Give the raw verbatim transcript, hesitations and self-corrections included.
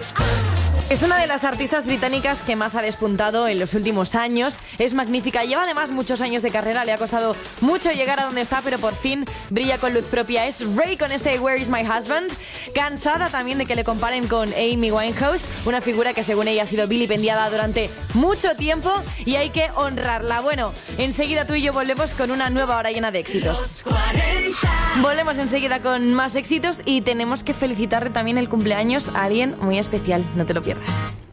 Es una de las artistas británicas que más ha despuntado en los últimos años. Es magnífica, lleva además muchos años de carrera, le ha costado mucho llegar a donde está, pero por fin brilla con luz propia. Es Rey con este Where is my husband. Cansada también de que le comparen con Amy Winehouse, una figura que según ella ha sido vilipendiada durante mucho tiempo y hay que honrarla. Bueno, enseguida tú y yo volvemos con una nueva hora llena de éxitos. Volvemos enseguida con más éxitos y tenemos que felicitarle también el cumpleaños a alguien muy especial. No te lo pierdas.